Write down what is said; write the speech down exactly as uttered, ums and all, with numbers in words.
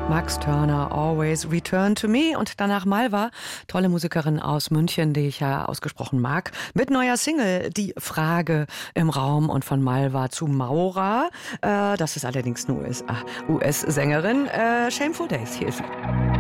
Max Turner, Always Return to Me. Und danach Malva, tolle Musikerin aus München, die ich ja ausgesprochen mag, mit neuer Single, Die Frage im Raum. Und von Malva zu Maura, äh, das ist allerdings eine U S-Sängerin, äh, Shameful Days, hier ist sie.